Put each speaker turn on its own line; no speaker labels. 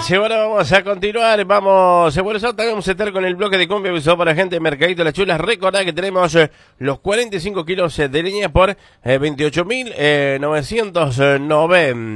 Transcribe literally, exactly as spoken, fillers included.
gracias. Bueno, vamos a continuar. Vamos, eh, bueno, también vamos a estar con el bloque de cumbia avisado para la gente de Mercadito Las Chulas. Recordad que tenemos eh, los cuarenta y cinco kilos eh, de leña por eh, veintiocho mil novecientos noventa.